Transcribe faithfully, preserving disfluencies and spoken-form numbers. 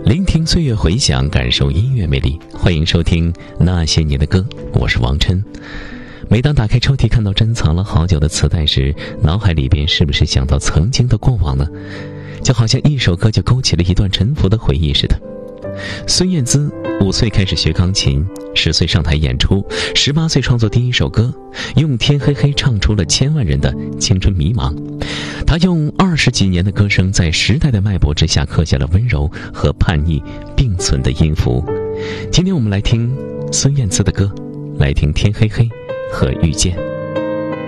聆听岁月回响，感受音乐魅力。欢迎收听那些年的歌，我是王琛。每当打开抽屉看到珍藏了好久的磁带时，脑海里边是不是想到曾经的过往呢？就好像一首歌就勾起了一段沉浮的回忆似的。孙燕姿五岁开始学钢琴，十岁上台演出，十八岁创作第一首歌，用天黑黑唱出了千万人的青春迷茫。她用二十几年的歌声，在时代的脉搏之下刻下了温柔和叛逆并存的音符。今天我们来听孙燕姿的歌，来听天黑黑和遇见。